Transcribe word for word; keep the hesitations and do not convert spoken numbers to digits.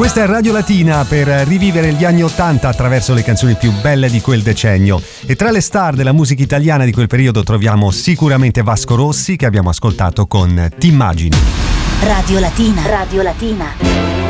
Questa è Radio Latina per rivivere gli anni Ottanta attraverso le canzoni più belle di quel decennio. E tra le star della musica italiana di quel periodo troviamo sicuramente Vasco Rossi, che abbiamo ascoltato con T'immagini. Radio Latina. Radio Latina.